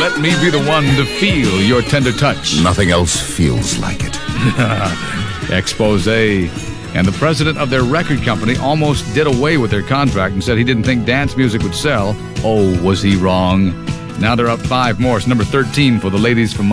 let me be the one to feel your tender touch. Nothing else feels like it. Expose. And the president of their record company almost did away with their contract and said he didn't think dance music would sell. Oh, was he wrong? Now they're up 5 more. It's number 13 for the ladies from